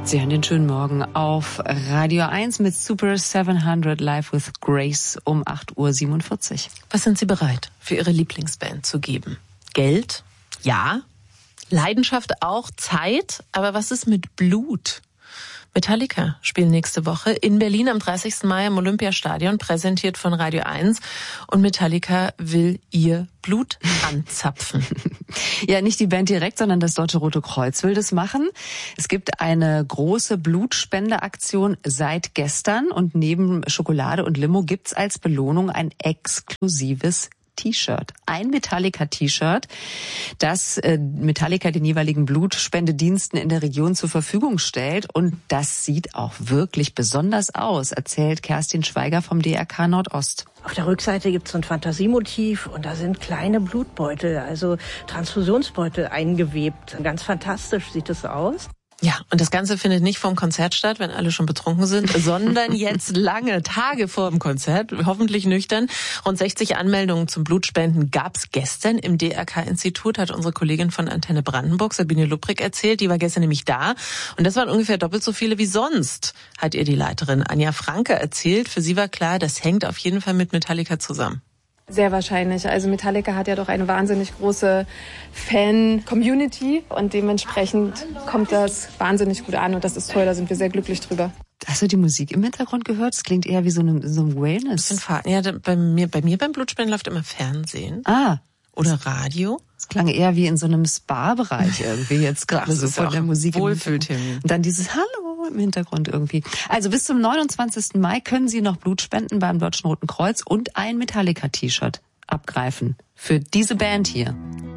Sie hören den schönen Morgen auf Radio 1 mit Super 700 Live with Grace um 8:47 Uhr. Was sind Sie bereit für Ihre Lieblingsband zu geben? Geld? Ja. Leidenschaft auch. Zeit? Aber was ist mit Blut? Metallica spielen nächste Woche in Berlin am 30. Mai im Olympiastadion, präsentiert von Radio 1. Und Metallica will ihr Blut anzapfen. Ja, nicht die Band direkt, sondern das Deutsche Rote Kreuz will das machen. Es gibt eine große Blutspendeaktion seit gestern und neben Schokolade und Limo gibt's als Belohnung ein exklusives T-Shirt, ein Metallica-T-Shirt, das Metallica den jeweiligen Blutspendediensten in der Region zur Verfügung stellt. Und das sieht auch wirklich besonders aus, erzählt Kerstin Schweiger vom DRK Nordost. Auf der Rückseite gibt es so ein Fantasiemotiv und da sind kleine Blutbeutel, also Transfusionsbeutel eingewebt. Ganz fantastisch sieht es aus. Ja, und das Ganze findet nicht vorm Konzert statt, wenn alle schon betrunken sind, sondern jetzt lange Tage vor dem Konzert, hoffentlich nüchtern. Rund 60 Anmeldungen zum Blutspenden gab's gestern im DRK-Institut, hat unsere Kollegin von Antenne Brandenburg, Sabine Lupprick, erzählt. Die war gestern nämlich da und das waren ungefähr doppelt so viele wie sonst, hat ihr die Leiterin Anja Franke erzählt. Für sie war klar, das hängt auf jeden Fall mit Metallica zusammen. Sehr wahrscheinlich. Also Metallica hat ja doch eine wahnsinnig große Fan-Community und dementsprechend kommt das wahnsinnig gut an und das ist toll, da sind wir sehr glücklich drüber. Hast du die Musik im Hintergrund gehört? Das klingt eher wie so ein Wellness. Ja, bei mir beim Blutspenden läuft immer Fernsehen. Oder Radio. Das klang eher wie in so einem Spa-Bereich irgendwie jetzt gerade so von der Musik. Wohlfühltermin. Und dann dieses Hallo im Hintergrund irgendwie. Also bis zum 29. Mai können Sie noch Blut spenden beim Deutschen Roten Kreuz und ein Metallica-T-Shirt abgreifen. Für diese Band hier.